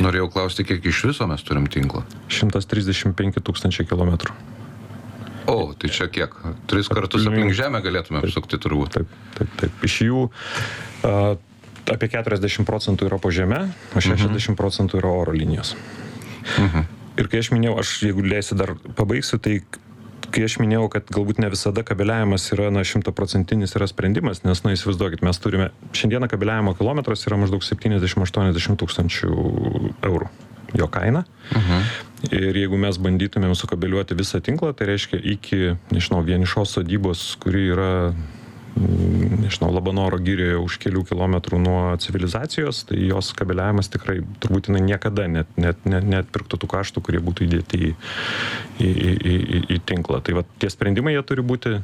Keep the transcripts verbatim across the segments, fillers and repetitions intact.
Norėjau klausti, kiek iš viso mes turim tinklą? šimtas trisdešimt penki tūkstančiai kilometrų. O, tai čia kiek? Tris kartus aplink Žemę galėtume apsukti turbūt. Taip, taip, taip. Iš jų uh, apie keturiasdešimt procentų yra po žeme, o šešiasdešimt procentų yra oro linijos. Mhm. Ir kai aš minėjau, aš jeigu leisi dar pabaigsiu, tai kai aš minėjau, kad galbūt ne visada kabeliavimas yra na šimtaprocentinis yra sprendimas, nes, na, įsivaizduokit, mes turime, šiandieną kabeliavimo kilometras yra maždaug septyniasdešimt aštuoniasdešimt tūkstančių eurų jo kaina. Mhm. Ir jeigu mes bandytumėm sukabeliuoti visą tinklą, tai reiškia iki, nežinau, vienišos sodybos, kuri yra, nežinau, Labanoro girioje už kelių kilometrų nuo civilizacijos, tai jos kabeliavimas tikrai turbūt jinai niekada net, net, net, net pirktų tų kaštų, kurie būtų įdėti į, į, į, į, į tinklą. Tai va, tie sprendimai jie turi būti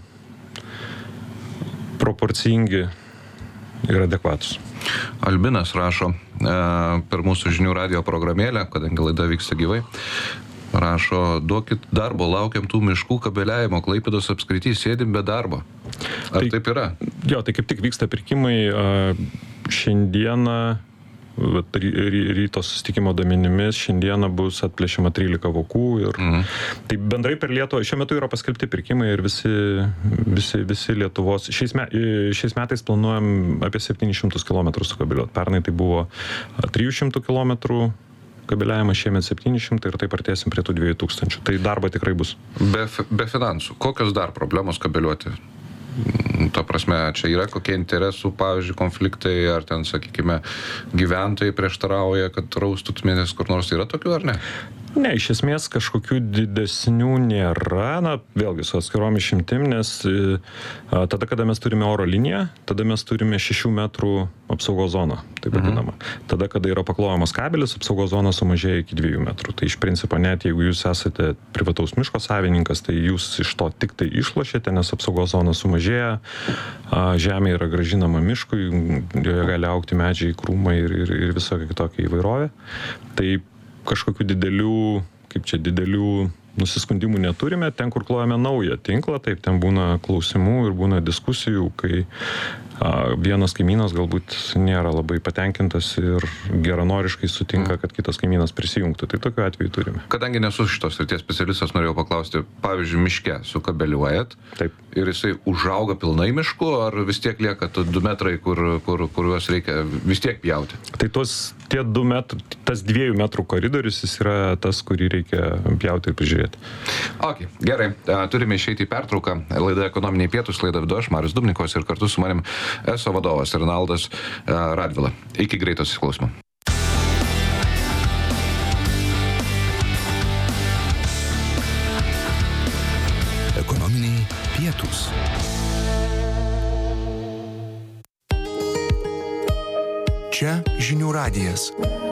proporcingi ir adekvatus. Albinas rašo e, per mūsų žinių radijo programėlę, kadangi laida vyksta gyvai, rašo, duokit darbo, laukiam tų miškų kabeliavimo, Klaipėdos apskrity, sėdim be darbo. Ar tai, taip yra? Jo, tai kaip tik vyksta pirkimai šiandieną, ryto susitikimo duomenimis, šiandieną bus atplėšiama trylika vokų ir mhm. tai bendrai per Lietuvą, šiuo metu yra paskelbti pirkimai ir visi, visi, visi Lietuvos, šiais, me, šiais metais planuojam apie septynis šimtus kilometrų sukabeliuoti, pernai tai buvo trijų šimtų kilometrų kabeliavimas, šiemet septyni šimtai ir taip artėsim prie tų dviejų tūkstančių, tai darbo tikrai bus. Be, be finansų, kokios dar problemos kabeliuoti? Ta prasme, čia yra kokie interesų, pavyzdžiui, konfliktai, ar ten, sakykime, gyventojai prieštarauja, kad raustutmėtės kur nors, yra tokių ar ne? Ne, iš esmės kažkokių didesnių nėra, na, vėlgi su atskirom išimtim, nes a, tada, kada mes turime oro liniją, tada mes turime šešių metrų apsaugos zoną, taip vadinama. Mhm. Tada, kada yra paklojamas kabelis, apsaugos zona sumažėja iki dviejų metrų. Tai iš principo net jeigu jūs esate privataus miško savininkas, tai jūs iš to tik tai išlošėte, nes apsaugos zona sumažėja, a, žemė yra grąžinama miškui, joje gali augti medžiai, krūmai ir, ir, ir visokia kitokia įvairovė. Tai kažkokių didelių, kaip čia, didelių nusiskundimų neturime. Ten, kur klojame naują tinklą, taip, ten būna klausimų ir būna diskusijų, kai a, vienas kaimynas galbūt nėra labai patenkintas ir geranoriškai sutinka, kad kitas kaimynas prisijungtų. Tai tokiu atveju turime. Kadangi nesu šitos srities specialistas, norėjau paklausti, pavyzdžiui, miške sukabeliuojat, taip. Ir jisai užauga pilnai mišku, ar vis tiek lieka du metrai, kur, kur, kuriuos reikia vis tiek pjauti? Tai tos, tie du metrų, tas dviejų metrų koridorius, jis yra tas, kurį reikia pjauti ir prižiūrėti. Ok, gerai. Turime išeiti į pertrauką. Laida Ekonominiai pietūs, laida vedu aš, Marius Dubnikovas, ir kartu su manim eso vadovas Renaldas Radvila. Iki greito susiklausimo. Ekonominiai pietūs. Čia žinių radijas.